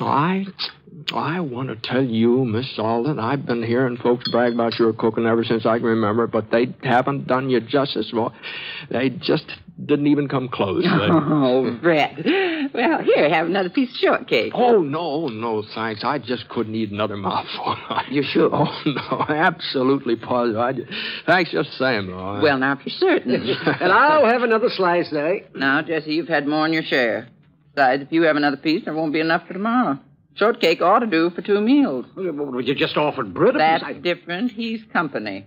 I want to tell you, Miss Alden, I've been hearing folks brag about your cooking ever since I can remember, but they haven't done you justice. Well, they just didn't even come close. Oh, Brett. Well, here, have another piece of shortcake. Oh, no, thanks. I just couldn't eat another mouthful. You sure? Oh, no, absolutely positive. Thanks just the same, though. Well, now, if you're certain. And I'll have another slice, eh? Now, Jesse, you've had more than your share. Besides, if you have another piece, there won't be enough for tomorrow. Shortcake ought to do for 2 meals. Well, you just offered Britt a piece. That's different. He's company.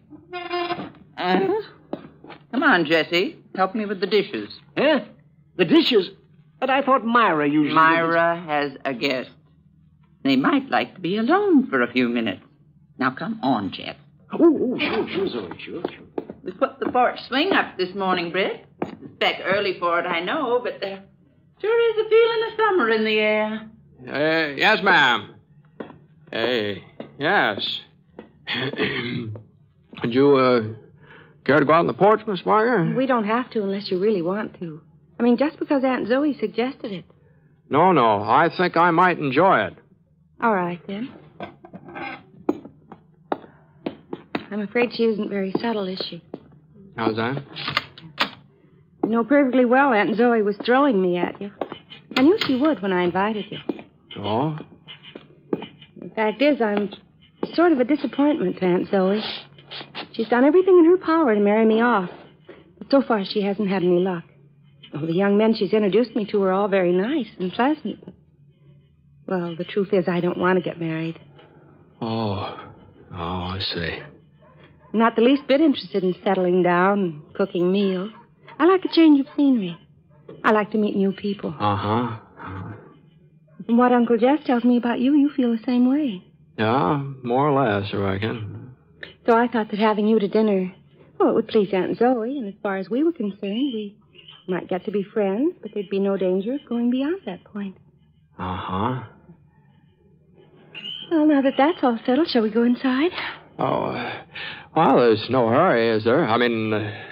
Come on, Jesse. Help me with the dishes. Huh? The dishes? But I thought Myra usually... Myra has a guest. They might like to be alone for a few minutes. Now, come on, Jeff. Oh, sure, Zoe, sure. We put the porch swing up this morning, Britt. It's early for it, I know, but there sure is a feeling of summer in the air. Yes, ma'am. Yes. Would you, care to go out on the porch, Miss Barker? We don't have to unless you really want to. I mean, just because Aunt Zoe suggested it. No. I think I might enjoy it. All right, then. I'm afraid she isn't very subtle, is she? How's that? You know perfectly well Aunt Zoe was throwing me at you. I knew she would when I invited you. Oh? The fact is, I'm sort of a disappointment to Aunt Zoe. She's done everything in her power to marry me off. But so far, she hasn't had any luck. Oh, the young men she's introduced me to are all very nice and pleasant. But, well, the truth is, I don't want to get married. Oh, I see. I'm not the least bit interested in settling down and cooking meals. I like a change of scenery. I like to meet new people. Uh-huh. From what Uncle Jess tells me about you, you feel the same way. Yeah, more or less, I reckon. So I thought that having you to dinner, well, it would please Aunt Zoe, and as far as we were concerned, we might get to be friends, but there'd be no danger of going beyond that point. Uh-huh. Well, now that that's all settled, shall we go inside? Oh, well, there's no hurry, is there? I mean,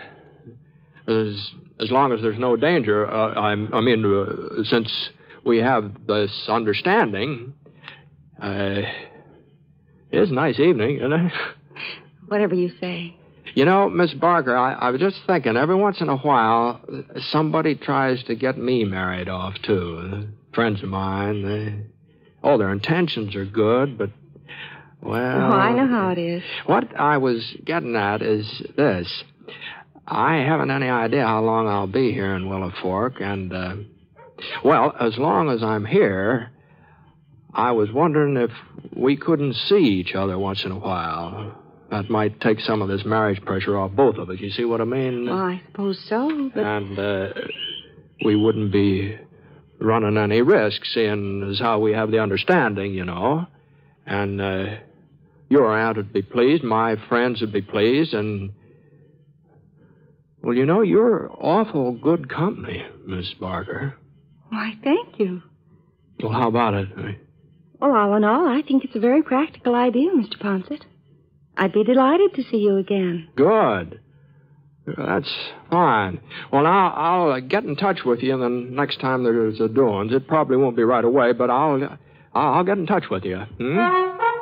as long as there's no danger. Since we have this understanding, it is a nice evening, isn't it? Whatever you say. You know, Miss Barker, I was just thinking, every once in a while, somebody tries to get me married off, too. Friends of mine, their intentions are good, but, well... Oh, I know how it is. What I was getting at is this. I haven't any idea how long I'll be here in Willow Fork, and, as long as I'm here, I was wondering if we couldn't see each other once in a while. That might take some of this marriage pressure off both of us. You see what I mean? Well, I suppose so, but... And we wouldn't be running any risk, seeing as how we have the understanding, you know. And your aunt would be pleased, my friends would be pleased, and... Well, you know, you're awful good company, Miss Barker. Why, thank you. Well, how about it? Well, all in all, I think it's a very practical idea, Mr. Ponset. I'd be delighted to see you again. Good. That's fine. Well, now, I'll get in touch with you the next time there's a doings. It probably won't be right away, but I'll get in touch with you. Hmm?